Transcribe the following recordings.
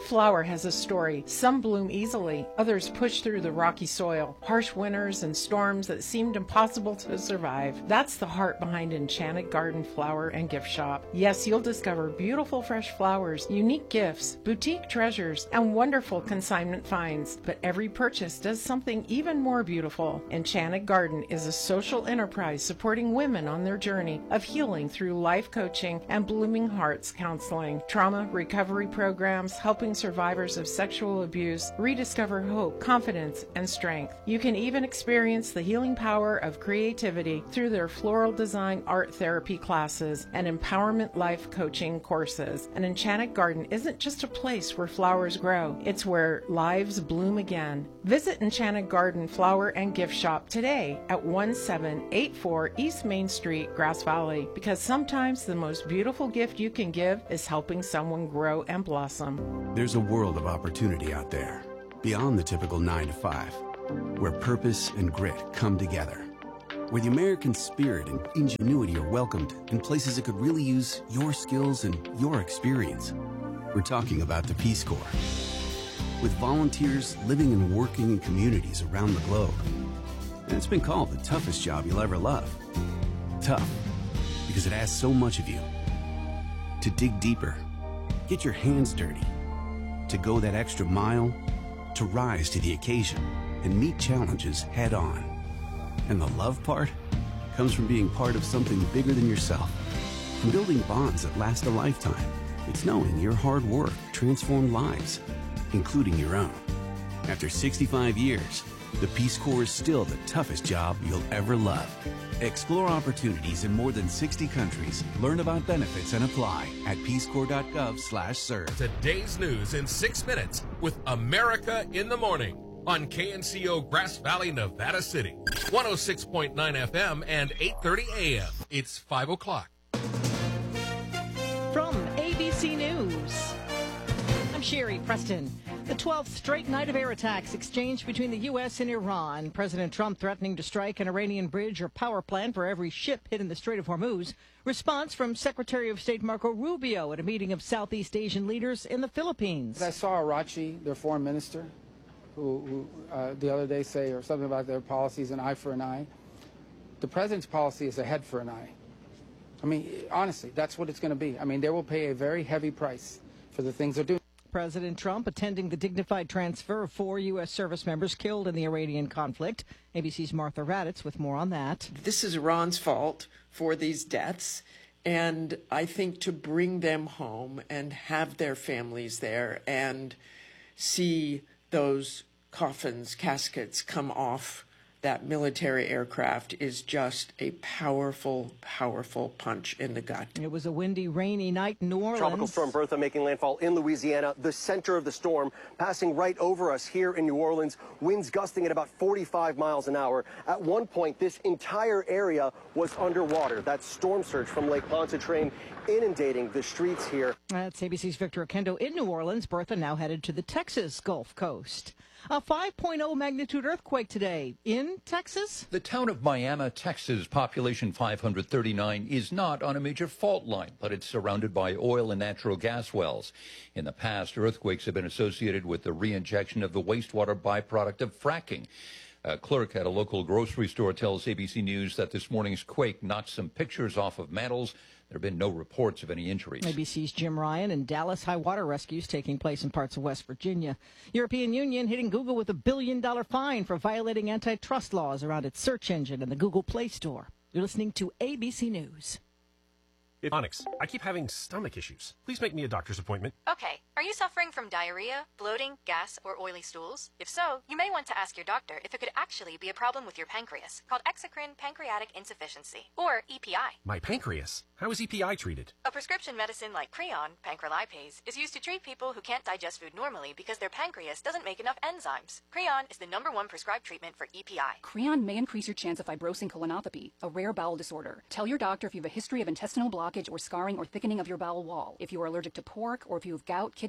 flower has a story. Some bloom easily, others push through the rocky soil, harsh winters and storms that seemed impossible to survive. That's the heart behind Enchanted Garden Flower and Gift Shop. Yes, you'll discover beautiful fresh flowers, unique gifts, boutique treasures, and wonderful consignment finds. But every purchase does something even more beautiful. Enchanted Garden is a social enterprise supporting women on their journey of healing through life coaching and Blooming Hearts counseling, trauma recovery programs, helping survivors of sexual abuse rediscover hope, confidence, and strength. You can even experience the healing power of creativity through their floral design art therapy classes and empowerment life coaching courses. An Enchanted Garden isn't just a place where flowers grow, it's where lives bloom again. Visit Enchanted Garden Flower and Gift Shop today at 1784 East Main Street, Grass Valley, because sometimes the most beautiful gift you can give is helping someone grow and blossom. There's a world of opportunity out there, beyond the typical 9 to 5, where purpose and grit come together, where the American spirit and ingenuity are welcomed in places that could really use your skills and your experience. We're talking about the Peace Corps, with volunteers living and working in communities around the globe. And it's been called the toughest job you'll ever love. Tough, because it asks so much of you. To dig deeper, get your hands dirty, to go that extra mile, to rise to the occasion and meet challenges head on. And the love part comes from being part of something bigger than yourself, from building bonds that last a lifetime. It's knowing your hard work transformed lives, including your own. After 65 years, the Peace Corps is still the toughest job you'll ever love. Explore opportunities in more than 60 countries. Learn about benefits and apply at peacecorps.gov/serve. Today's news in 6 minutes with America in the Morning on KNCO Grass Valley, Nevada City. 106.9 FM and 8:30 AM. It's 5 o'clock. From ABC News, I'm Sherry Preston. The 12th straight night of air attacks exchanged between the U.S. and Iran. President Trump threatening to strike an Iranian bridge or power plant for every ship hit in the Strait of Hormuz. Response from Secretary of State Marco Rubio at a meeting of Southeast Asian leaders in the Philippines. I saw Arachi, their foreign minister, who the other day say or something about their policies, an eye for an eye. The president's policy is a head for an eye. I mean, honestly, that's what it's going to be. I mean, they will pay a very heavy price for the things they're doing. President Trump attending the dignified transfer of 4 U.S. service members killed in the Iranian conflict. ABC's Martha Raddatz with more on that. This is Iran's fault for these deaths, and I think to bring them home and have their families there and see those coffins, caskets come off that military aircraft is just a powerful, powerful punch in the gut. It was a windy, rainy night in New Orleans. Tropical storm Bertha making landfall in Louisiana, the center of the storm, passing right over us here in New Orleans. Winds gusting at about 45 miles an hour. At one point, this entire area was underwater. That storm surge from Lake Pontchartrain inundating the streets here. That's ABC's Victor Oquendo in New Orleans. Bertha now headed to the Texas Gulf Coast. A 5.0 magnitude earthquake today in Texas. The town of Miami, Texas, population 539, is not on a major fault line, but it's surrounded by oil and natural gas wells. In the past, earthquakes have been associated with the reinjection of the wastewater byproduct of fracking. A clerk at a local grocery store tells ABC News that this morning's quake knocked some pictures off of mantles. There have been no reports of any injuries. ABC's Jim Ryan and Dallas high water rescues taking place in parts of West Virginia. European Union hitting Google with $1 billion fine for violating antitrust laws around its search engine and the Google Play Store. You're listening to ABC News. Onyx, I keep having stomach issues. Please make me a doctor's appointment. Okay. Are you suffering from diarrhea, bloating, gas, or oily stools? If so, you may want to ask your doctor if it could actually be a problem with your pancreas, called exocrine pancreatic insufficiency, or EPI. My pancreas? How is EPI treated? A prescription medicine like Creon, pancrelipase, is used to treat people who can't digest food normally because their pancreas doesn't make enough enzymes. Creon is the #1 prescribed treatment for EPI. Creon may increase your chance of fibrosing colonopathy, a rare bowel disorder. Tell your doctor if you have a history of intestinal blockage or scarring or thickening of your bowel wall, if you are allergic to pork, or if you have gout, kidney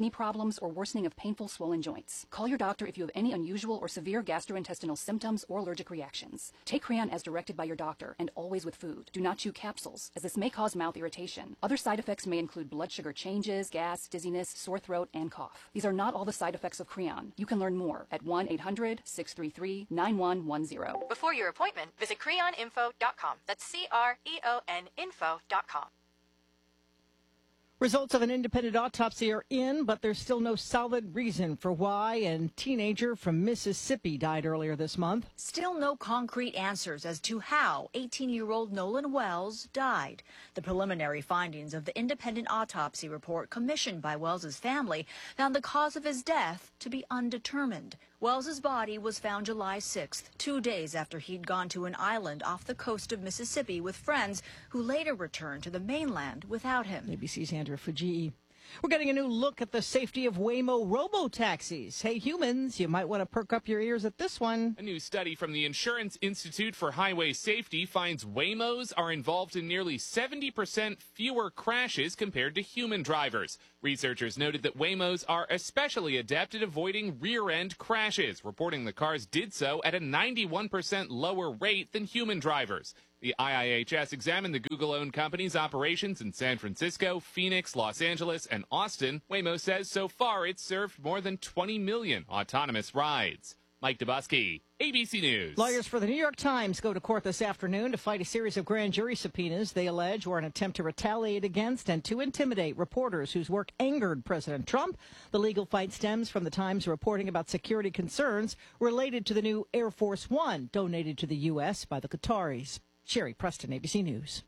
kidney problems, or worsening of painful swollen joints. Call your doctor if you have any unusual or severe gastrointestinal symptoms or allergic reactions. Take Creon as directed by your doctor and always with food. Do not chew capsules, as this may cause mouth irritation. Other side effects may include blood sugar changes, gas, dizziness, sore throat, and cough. These are not all the side effects of Creon. You can learn more at 1-800-633-9110. Before your appointment, visit creoninfo.com. That's CREON info.com. Results of an independent autopsy are in, but there's still no solid reason for why a teenager from Mississippi died earlier this month. Still no concrete answers as to how 18-year-old Nolan Wells died. The preliminary findings of the independent autopsy report commissioned by Wells's family found the cause of his death to be undetermined. Wells's body was found July 6th, 2 days after he'd gone to an island off the coast of Mississippi with friends who later returned to the mainland without him. ABC's Andrew Fujii. We're getting a new look at the safety of Waymo robo-taxis. Hey, humans, you might want to perk up your ears at this one. A new study from the Insurance Institute for Highway Safety finds Waymos are involved in nearly 70% fewer crashes compared to human drivers. Researchers noted that Waymos are especially adept at avoiding rear-end crashes, reporting the cars did so at a 91% lower rate than human drivers. The IIHS examined the Google-owned company's operations in San Francisco, Phoenix, Los Angeles, and Austin. Waymo says so far it's served more than 20 million autonomous rides. Mike Dubusky, ABC News. Lawyers for the New York Times go to court this afternoon to fight a series of grand jury subpoenas they allege were an attempt to retaliate against and to intimidate reporters whose work angered President Trump. The legal fight stems from the Times reporting about security concerns related to the new Air Force One donated to the U.S. by the Qataris. Sherry Preston, ABC News.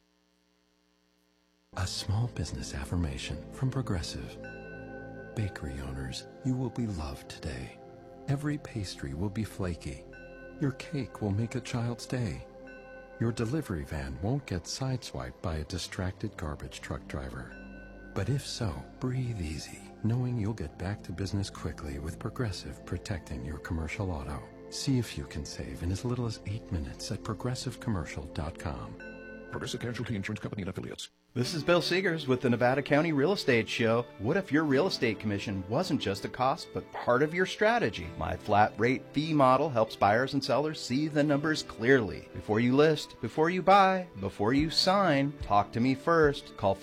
A small business affirmation from Progressive. Bakery owners, you will be loved today. Every pastry will be flaky. Your cake will make a child's day. Your delivery van won't get sideswiped by a distracted garbage truck driver. But if so, breathe easy, knowing you'll get back to business quickly with Progressive protecting your commercial auto. See if you can save in as little as 8 minutes at progressivecommercial.com. Progressive Casualty Insurance Company and Affiliates. This is Bill Seegers with the Nevada County Real Estate Show. What if your real estate commission wasn't just a cost, but part of your strategy? My flat rate fee model helps buyers and sellers see the numbers clearly. Before you list, before you buy, before you sign, talk to me first. Call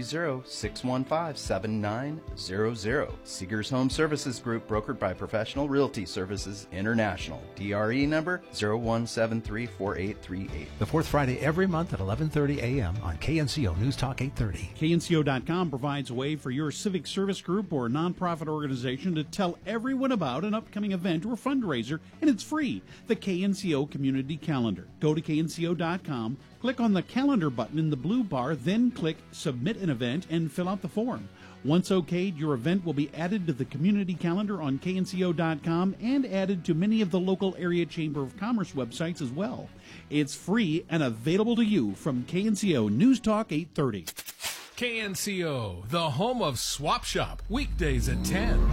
530-615-7900. Seegers Home Services Group, brokered by Professional Realty Services International. DRE number 01734838. The fourth Friday every month at 11:30 a.m. on KNCO News Talk 830. KNCO.com provides a way for your civic service group or nonprofit organization to tell everyone about an upcoming event or fundraiser, and it's free. The KNCO Community Calendar. Go to KNCO.com, click on the calendar button in the blue bar, then click Submit an Event and fill out the form. Once okayed, your event will be added to the community calendar on KNCO.com and added to many of the local area Chamber of Commerce websites as well. It's free and available to you from KNCO News Talk 830. KNCO, the home of Swap Shop, weekdays at 10.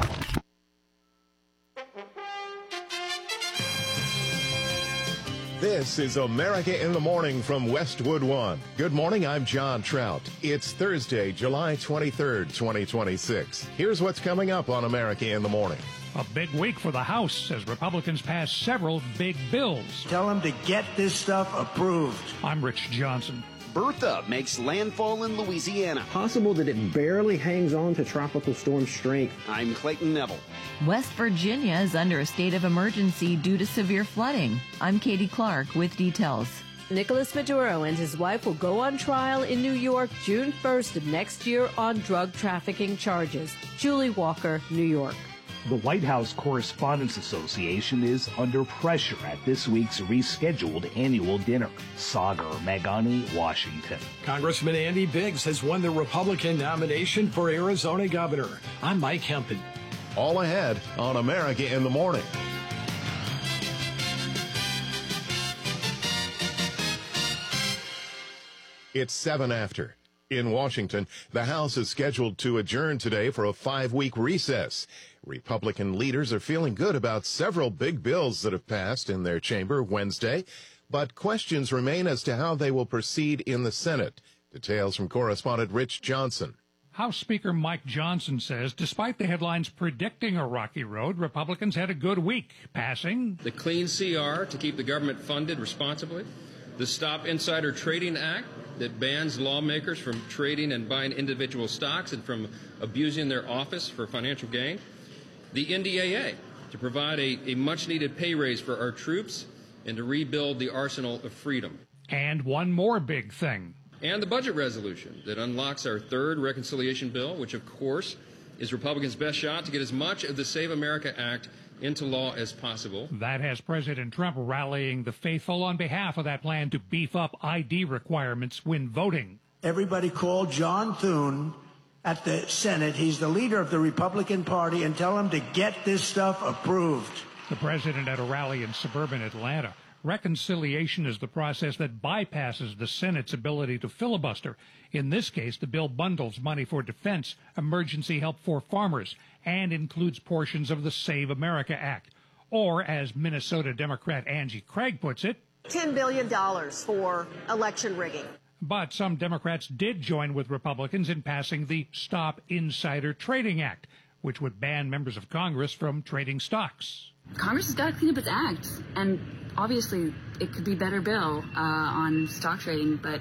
This is America in the Morning from Westwood One. Good morning, I'm John Trout. It's Thursday, July 23rd, 2026. Here's what's coming up on America in the Morning. A big week for the House as Republicans pass several big bills. Tell them to get this stuff approved. I'm Rich Johnson. Bertha makes landfall in Louisiana. Possible that it barely hangs on to tropical storm strength. I'm Clayton Neville. West Virginia is under a state of emergency due to severe flooding. I'm Katie Clark with details. Nicolas Maduro and his wife will go on trial in New York June 1st of next year on drug trafficking charges. Julie Walker, New York. The White House Correspondents Association is under pressure at this week's rescheduled annual dinner. Sagar Meghani, Washington. Congressman Andy Biggs has won the Republican nomination for Arizona governor. I'm Mike Hempen. All ahead on America in the Morning. It's 7 after. In Washington, the House is scheduled to adjourn today for a 5-week recess. Republican leaders are feeling good about several big bills that have passed in their chamber Wednesday, but questions remain as to how they will proceed in the Senate. Details from correspondent Rich Johnson. House Speaker Mike Johnson says despite the headlines predicting a rocky road, Republicans had a good week, passing the Clean CR to keep the government funded responsibly, the Stop Insider Trading Act that bans lawmakers from trading and buying individual stocks and from abusing their office for financial gain, the NDAA to provide a much-needed pay raise for our troops and to rebuild the arsenal of freedom. And one more big thing. And the budget resolution that unlocks our third reconciliation bill, which, of course, is Republicans' best shot to get as much of the Save America Act into law as possible. That has President Trump rallying the faithful on behalf of that plan to beef up ID requirements when voting. Everybody call John Thune at the Senate. He's the leader of the Republican Party, and tell him to get this stuff approved. The president at a rally in suburban Atlanta. Reconciliation is the process that bypasses the Senate's ability to filibuster. In this case, the bill bundles money for defense, emergency help for farmers, and includes portions of the Save America Act. Or, as Minnesota Democrat Angie Craig puts it, $10 billion for election rigging. But some Democrats did join with Republicans in passing the Stop Insider Trading Act, which would ban members of Congress from trading stocks. Congress has got to clean up its act, and obviously it could be a better bill on stock trading, but,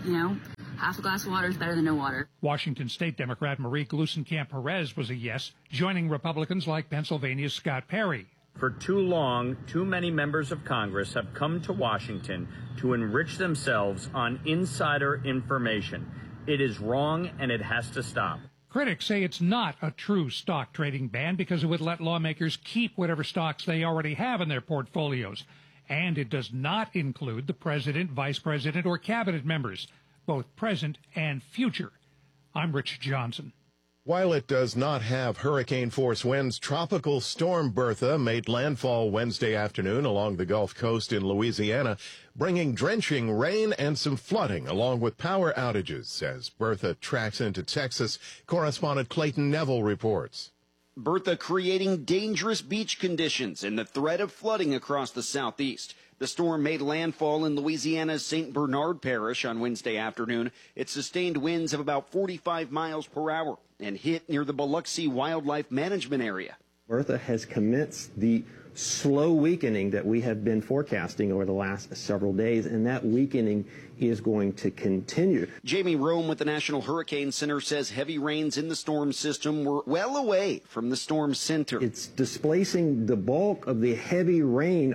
half a glass of water is better than no water. Washington State Democrat Marie Gluesenkamp-Perez was a yes, joining Republicans like Pennsylvania's Scott Perry. For too long, too many members of Congress have come to Washington to enrich themselves on insider information. It is wrong, and it has to stop. Critics say it's not a true stock trading ban because it would let lawmakers keep whatever stocks they already have in their portfolios. And it does not include the president, vice president, or cabinet members, both present and future. I'm Rich Johnson. While it does not have hurricane-force winds, Tropical Storm Bertha made landfall Wednesday afternoon along the Gulf Coast in Louisiana, bringing drenching rain and some flooding, along with power outages. As Bertha tracks into Texas, correspondent Clayton Neville reports. Bertha creating dangerous beach conditions and the threat of flooding across the southeast. The storm made landfall in Louisiana's St. Bernard Parish on Wednesday afternoon. It sustained winds of about 45 miles per hour and hit near the Biloxi Wildlife Management Area. Bertha has commenced the slow weakening that we have been forecasting over the last several days, and that weakening is going to continue. Jamie Rome with the National Hurricane Center says heavy rains in the storm system were well away from the storm center. It's displacing the bulk of the heavy rain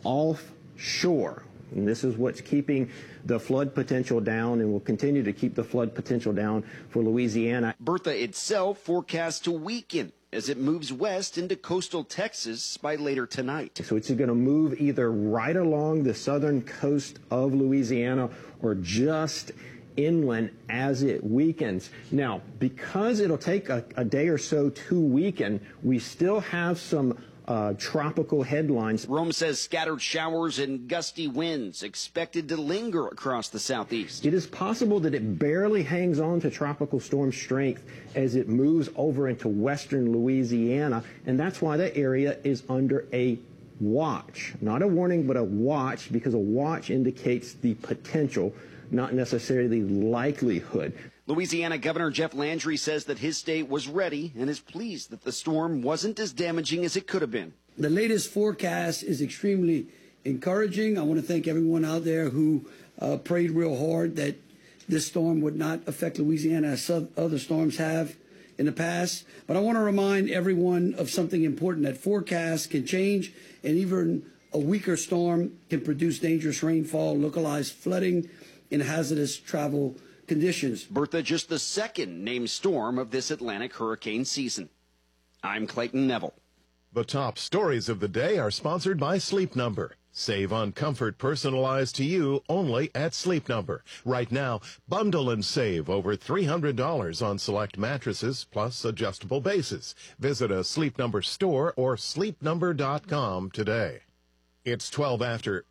offshore, and this is what's keeping the flood potential down and will continue to keep the flood potential down for Louisiana. Bertha itself forecast to weaken as it moves west into coastal Texas by later tonight. So it's going to move either right along the southern coast of Louisiana or just inland as it weakens. Now, because it'll take a day or so to weaken, we still have some tropical headlines. Rome says scattered showers and gusty winds expected to linger across the southeast. It is possible that it barely hangs on to tropical storm strength as it moves over into western Louisiana, and that's why that area is under a watch. Not a warning, but a watch, because a watch indicates the potential, not necessarily the likelihood. Louisiana Governor Jeff Landry says that his state was ready and is pleased that the storm wasn't as damaging as it could have been. The latest forecast is extremely encouraging. I want to thank everyone out there who prayed real hard that this storm would not affect Louisiana as other storms have in the past. But I want to remind everyone of something important, that forecasts can change, and even a weaker storm can produce dangerous rainfall, localized flooding, and hazardous travel conditions. Bertha just the second named storm of this Atlantic hurricane season. I'm Clayton Neville. The top stories of the day are sponsored by Sleep Number. Save on comfort personalized to you only at Sleep Number. Right now, bundle and save over $300 on select mattresses plus adjustable bases. Visit a Sleep Number store or sleepnumber.com today. It's 12 after.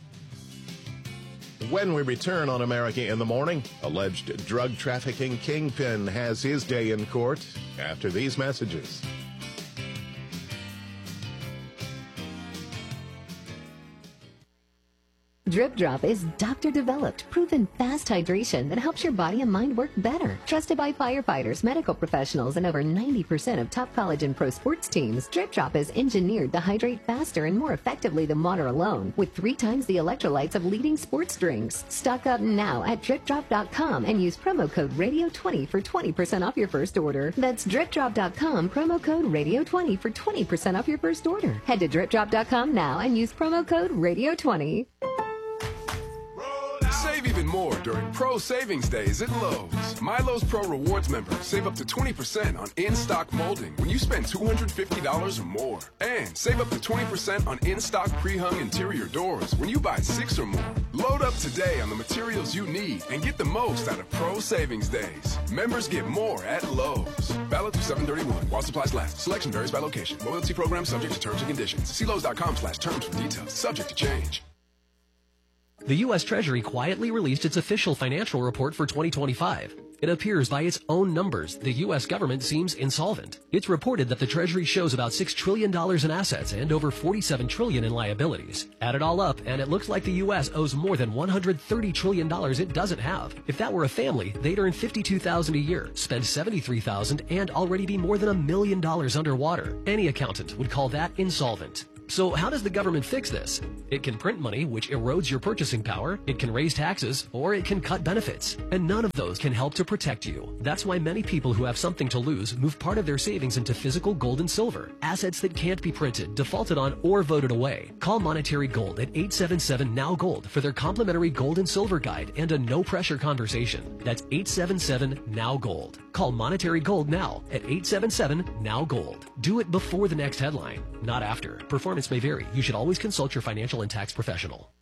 When we return on America in the Morning, alleged drug trafficking kingpin has his day in court after these messages. Drip Drop is doctor-developed, proven fast hydration that helps your body and mind work better. Trusted by firefighters, medical professionals, and over 90% of top college and pro sports teams, Drip Drop is engineered to hydrate faster and more effectively than water alone, with 3 times the electrolytes of leading sports drinks. Stock up now at DripDrop.com and use promo code Radio20 for 20% off your first order. That's DripDrop.com, promo code Radio20 for 20% off your first order. Head to DripDrop.com now and use promo code Radio20. Save even more during Pro Savings Days at Lowe's. My Lowe's Pro Rewards members save up to 20% on in-stock molding when you spend $250 or more. And save up to 20% on in-stock pre-hung interior doors when you buy 6 or more. Load up today on the materials you need and get the most out of Pro Savings Days. Members get more at Lowe's. Valid through 7/31 while supplies last. Selection varies by location. Loyalty program subject to terms and conditions. See Lowe's.com/terms for details. Subject to change. The U.S. Treasury quietly released its official financial report for 2025. It appears by its own numbers, the U.S. government seems insolvent. It's reported that the Treasury shows about $6 trillion in assets and over $47 trillion in liabilities. Add it all up, and it looks like the U.S. owes more than $130 trillion it doesn't have. If that were a family, they'd earn $52,000 a year, spend $73,000, and already be more than $1 million underwater. Any accountant would call that insolvent. So how does the government fix this? It can print money, which erodes your purchasing power, it can raise taxes, or it can cut benefits. And none of those can help to protect you. That's why many people who have something to lose move part of their savings into physical gold and silver, assets that can't be printed, defaulted on, or voted away. Call Monetary Gold at 877-NOW-GOLD for their complimentary gold and silver guide and a no-pressure conversation. That's 877-NOW-GOLD. Call Monetary Gold now at 877-NOW-GOLD. Do it before the next headline, not after. Performance may vary. You should always consult your financial and tax professional.